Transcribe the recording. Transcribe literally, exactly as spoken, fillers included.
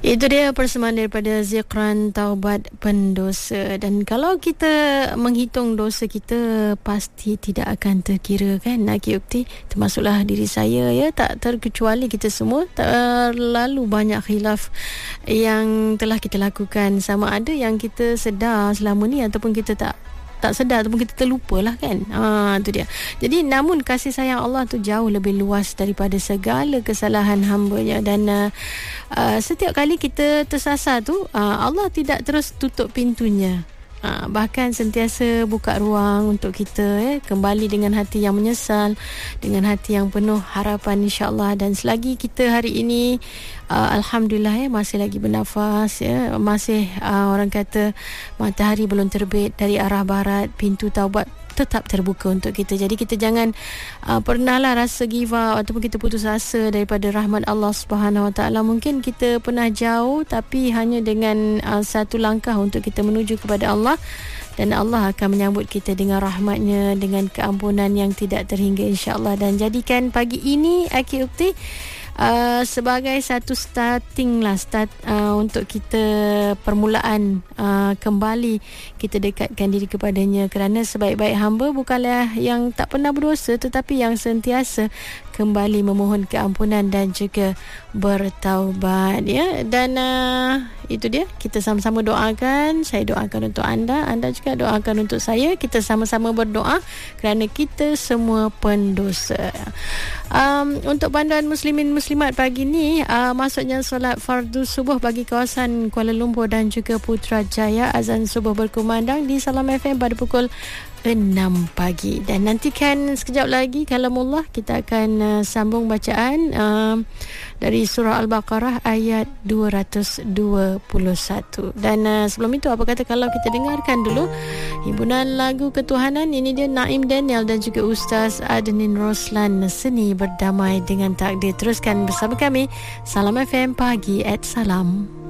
Itu dia persembahan daripada Zikran Taubat Pendosa. Dan kalau kita menghitung dosa kita, pasti tidak akan terkira, kan Aki Ukti, termasuklah diri saya, ya, tak terkecuali kita semua. Terlalu banyak khilaf yang telah kita lakukan, sama ada yang kita sedar selama ni ataupun kita tak tak sedar ataupun kita terlupalah, kan. Ha, tu dia. Jadi namun kasih sayang Allah tu jauh lebih luas daripada segala kesalahan hamba-Nya. Dan uh, uh, setiap kali kita tersasar tu, uh, Allah tidak terus tutup pintunya. Uh, bahkan sentiasa buka ruang untuk kita, eh, kembali dengan hati yang menyesal, dengan hati yang penuh harapan, insya-Allah. Dan selagi kita hari ini uh, alhamdulillah, ya, masih lagi bernafas, ya, masih uh, orang kata matahari belum terbit dari arah barat, pintu taubat tetap terbuka untuk kita. Jadi kita jangan uh, pernahlah rasa give up ataupun kita putus asa daripada rahmat Allah Subhanahu Wa Taala. Mungkin kita pernah jauh, tapi hanya dengan uh, satu langkah untuk kita menuju kepada Allah, dan Allah akan menyambut kita dengan rahmat-Nya, dengan keampunan yang tidak terhingga, insya-Allah. Dan jadikan pagi ini Aki Ukti Uh, sebagai satu starting lah start uh, untuk kita permulaan uh, kembali kita dekatkan diri kepadanya, kerana sebaik-baik hamba bukanlah yang tak pernah berdosa, tetapi yang sentiasa kembali memohon keampunan dan juga bertaubat, ya. Dan uh, itu dia, kita sama-sama doakan. Saya doakan untuk anda, anda juga doakan untuk saya. Kita sama-sama berdoa kerana kita semua pendosa. Um, untuk panduan muslimin muslimat pagi ni, uh, maksudnya solat fardu subuh bagi kawasan Kuala Lumpur dan juga Putrajaya, azan subuh berkumandang di Salam F M pada pukul enam pagi. Dan nantikan sekejap lagi kalamullah, kita akan uh, sambung bacaan uh, dari surah Al-Baqarah ayat dua ratus dua puluh satu. Dan uh, sebelum itu, apa kata kalau kita dengarkan dulu himpunan lagu ketuhanan. Ini dia Naim Daniel dan juga Ustaz Adnin Roslan, Seni Berdamai dengan Takdir. Teruskan bersama kami Salam F M Pagi at Salam.